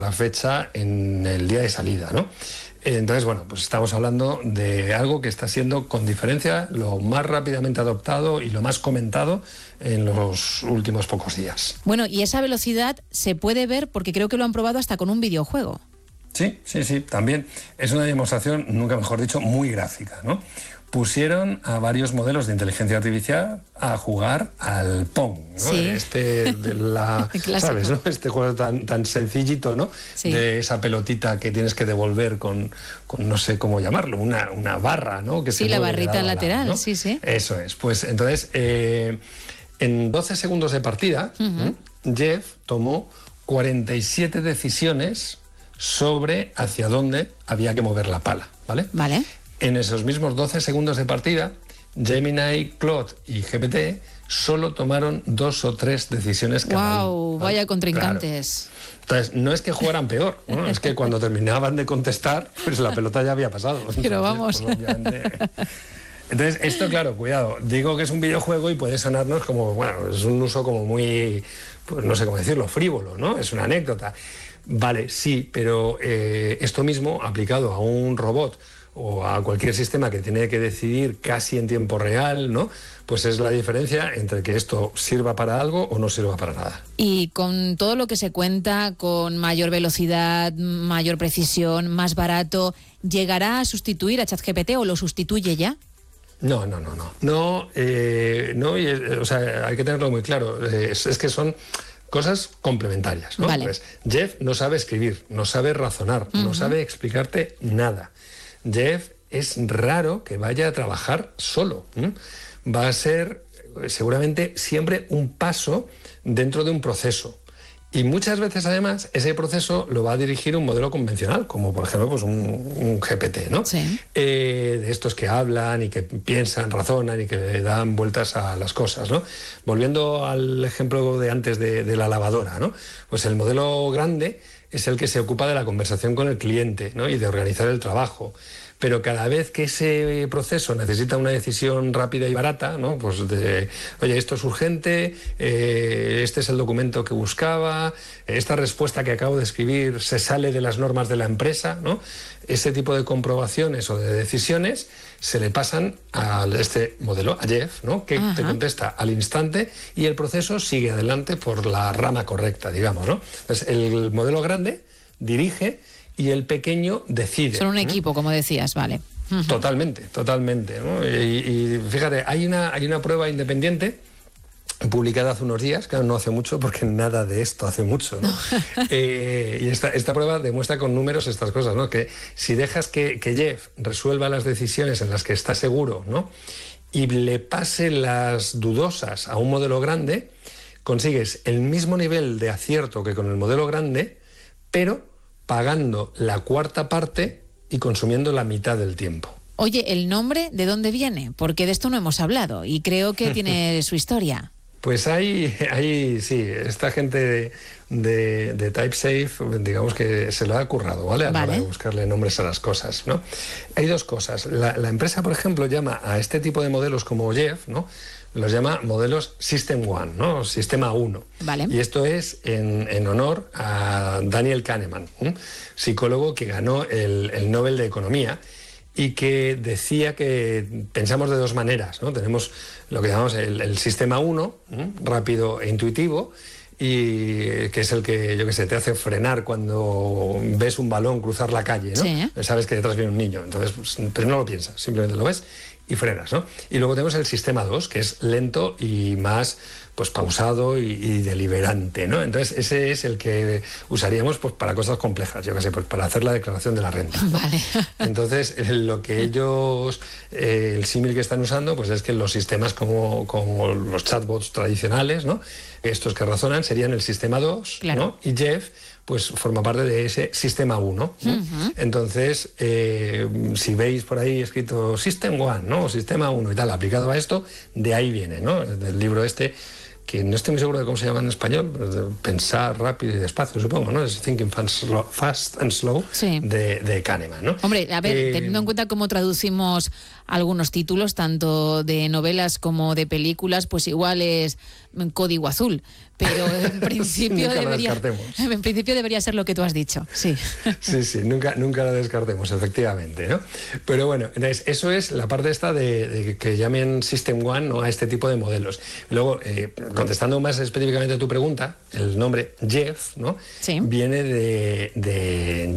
la fecha en el día de salida, ¿no? Entonces, bueno, pues estamos hablando de algo que está siendo, con diferencia, lo más rápidamente adoptado y lo más comentado en los últimos pocos días. Bueno, y esa velocidad se puede ver porque creo que lo han probado hasta con un videojuego. Sí, también es una demostración, nunca mejor dicho, muy gráfica, ¿no? Pusieron a varios modelos de inteligencia artificial a jugar al Pong, ¿no? Sí. ¿Sabes, no? Este juego tan sencillito, ¿no? Sí. De esa pelotita que tienes que devolver con no sé cómo llamarlo, una barra, ¿no? Que sí, se la mueve barrita lateral, ¿no? sí. Eso es. Pues entonces, en 12 segundos de partida, Jeff tomó 47 decisiones sobre hacia dónde había que mover la pala, ¿vale? Vale. En esos mismos 12 segundos de partida, Gemini, Claude y GPT solo tomaron 2 o 3 decisiones cada uno. ¡Wow! Vaya contrincantes. Claro. Entonces, no es que jugaran peor, ¿no? Es que cuando terminaban de contestar, pues la pelota ya había pasado. Pero vamos. Pues, obviamente... Entonces, esto, claro, cuidado. Digo que es un videojuego y puede sonarnos como, bueno, es un uso como muy, pues no sé cómo decirlo, frívolo, ¿no? Es una anécdota. Vale, sí, pero esto mismo aplicado a un robot o a cualquier sistema que tiene que decidir casi en tiempo real, ¿no? Pues es la diferencia entre que esto sirva para algo o no sirva para nada. Y con todo lo que se cuenta, con mayor velocidad, mayor precisión, más barato, ¿llegará a sustituir a ChatGPT o lo sustituye ya? No, o sea, hay que tenerlo muy claro. Es que son cosas complementarias, ¿no? Vale. Pues Jeff no sabe escribir, no sabe razonar, no sabe explicarte nada. Jeff es raro que vaya a trabajar solo. Va a ser seguramente siempre un paso dentro de un proceso. Y muchas veces, además, ese proceso lo va a dirigir un modelo convencional, como por ejemplo pues un GPT, ¿no? Sí. De estos que hablan y que piensan, razonan y que le dan vueltas a las cosas, ¿no? Volviendo al ejemplo de antes de la lavadora, ¿no? Pues el modelo grande es el que se ocupa de la conversación con el cliente, ¿no? Y de organizar el trabajo. Pero cada vez que ese proceso necesita una decisión rápida y barata, ¿no? Pues oye, esto es urgente, este es el documento que buscaba, esta respuesta que acabo de escribir se sale de las normas de la empresa, ¿no? Ese tipo de comprobaciones o de decisiones se le pasan a este modelo, a Jeff, ¿no? Que te contesta al instante y el proceso sigue adelante por la rama correcta, digamos, ¿no? Entonces, el modelo grande dirige y el pequeño decide. Son un equipo, como decías, vale. Totalmente, ¿no? Y fíjate, hay una prueba independiente publicada hace unos días, claro, no hace mucho, porque nada de esto hace mucho, ¿no? Y esta prueba demuestra con números estas cosas, ¿no? Que si dejas que Jeff resuelva las decisiones en las que está seguro, ¿no? Y le pase las dudosas a un modelo grande, consigues el mismo nivel de acierto que con el modelo grande, pero pagando la cuarta parte y consumiendo la mitad del tiempo. Oye, ¿el nombre de dónde viene? Porque de esto no hemos hablado y creo que tiene su historia. Pues hay sí, esta gente de TypeSafe, digamos que se lo ha currado, ¿vale? A la hora de buscarle nombres a las cosas, ¿no? Hay dos cosas. La empresa, por ejemplo, llama a este tipo de modelos como Jeff, ¿no? Los llama modelos System One, ¿no? Sistema 1. Vale. Y esto es en honor a Daniel Kahneman, psicólogo que ganó el Nobel de Economía y que decía que pensamos de dos maneras, ¿no? Tenemos lo que llamamos el sistema 1, rápido e intuitivo, y que es el que, yo qué sé, te hace frenar cuando ves un balón cruzar la calle, ¿no? Sí. Sabes que detrás viene un niño, entonces, pues, pero no lo piensas, simplemente lo ves y frenas, ¿no? Y luego tenemos el sistema 2, que es lento y más pues pausado y deliberante, ¿no? Entonces ese es el que usaríamos pues para cosas complejas, yo qué sé, pues para hacer la declaración de la renta. Vale. Entonces lo que ellos, el símil que están usando, pues es que los sistemas como los chatbots tradicionales, ¿no? Estos que razonan serían el sistema 2, claro, ¿no? Y Jeff pues forma parte de ese sistema 1, ¿no? Entonces, si veis por ahí escrito System 1, ¿no? O sistema 1 y tal, aplicado a esto, de ahí viene, ¿no? Del libro este, que no estoy muy seguro de cómo se llama en español, Pensar rápido y despacio, supongo, ¿no? Es Thinking Fast and Slow, sí, de Kahneman, ¿no? Hombre, a ver, teniendo en cuenta cómo traducimos algunos títulos, tanto de novelas como de películas, pues igual es Código Azul, pero en principio debería ser lo que tú has dicho. Sí, sí, nunca lo descartemos, efectivamente, ¿no? Pero bueno, eso es la parte esta de que llamen System One, ¿no?, a este tipo de modelos. Luego, contestando más específicamente a tu pregunta, el nombre Jeff, ¿no?, sí, viene de